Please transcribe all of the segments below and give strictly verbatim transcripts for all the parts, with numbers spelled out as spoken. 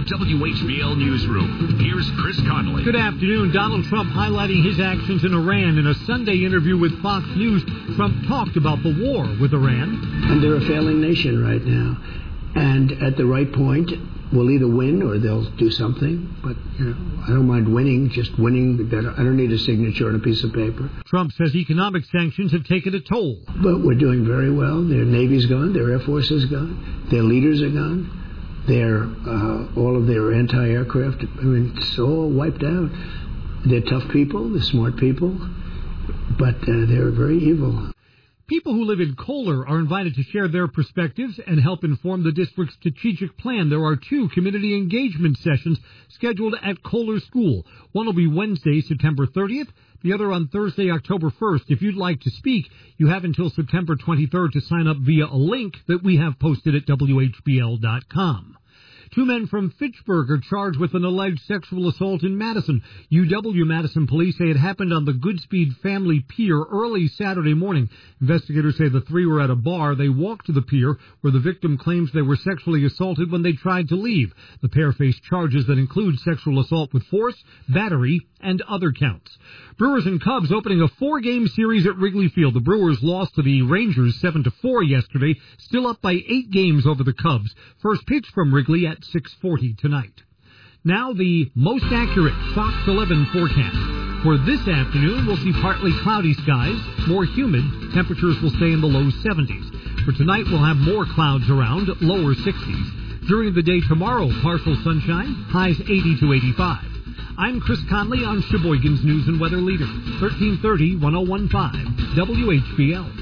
W H B L Newsroom. Here's Chris Conley. Good afternoon. Donald Trump highlighting his actions in Iran. In a Sunday interview with Fox News, Trump talked about the war with Iran. And they're a failing nation right now. And at the right point, we'll either win or they'll do something. But, you know, I don't mind winning, just winning better. I don't need a signature on a piece of paper. Trump says economic sanctions have taken a toll. But we're doing very well. Their Navy's gone. Their Air Force is gone. Their leaders are gone. Their, uh, all of their anti-aircraft, I mean, it's all wiped out. They're tough people. They're smart people. But uh, they're very evil. People who live in Kohler are invited to share their perspectives and help inform the district's strategic plan. There are two community engagement sessions scheduled at Kohler School. One will be Wednesday, September thirtieth, the other on Thursday, October first. If you'd like to speak, you have until September twenty-third to sign up via a link that we have posted at W H B L dot com. Two men from Fitchburg are charged with an alleged sexual assault in Madison. U W-Madison police say it happened on the Goodspeed family pier early Saturday morning. Investigators say the three were at a bar. They walked to the pier where the victim claims they were sexually assaulted when they tried to leave. The pair face charges that include sexual assault with force, battery, and other counts. Brewers and Cubs opening a four-game series at Wrigley Field. The Brewers lost to the Rangers seven to four yesterday, still up by eight games over the Cubs. First pitch from Wrigley at six forty tonight. Now the most accurate Fox eleven forecast. For this afternoon, we'll see partly cloudy skies, more humid. Temperatures will stay in the low seventies. For tonight, we'll have more clouds around, lower sixties. During the day tomorrow, partial sunshine, highs eighty to eighty-five. I'm Chris Conley on Sheboygan's News and Weather Leader, thirteen thirty, ten fifteen, W H B L.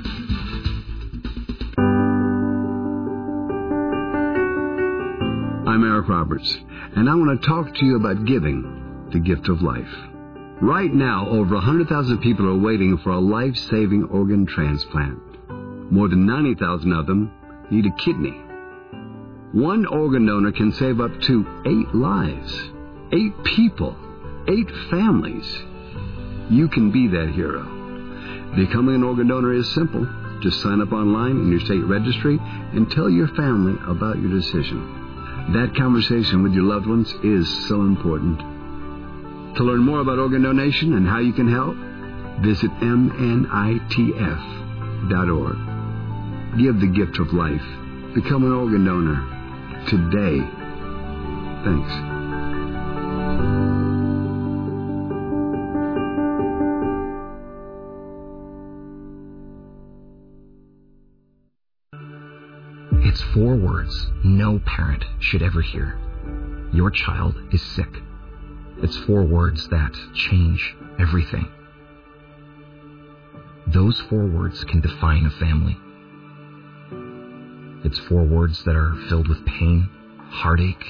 I'm Eric Roberts, and I want to talk to you about giving, the gift of life. Right now, over one hundred thousand people are waiting for a life-saving organ transplant. More than ninety thousand of them need a kidney. One organ donor can save up to eight lives. Eight people, eight families. You can be that hero. Becoming an organ donor is simple. Just sign up online in your state registry and tell your family about your decision. That conversation with your loved ones is so important. To learn more about organ donation and how you can help, visit M N I T F dot org. Give the gift of life. Become an organ donor today. Thanks. It's four words no parent should ever hear. Your child is sick. It's four words that change everything. Those four words can define a family. It's four words that are filled with pain, heartache,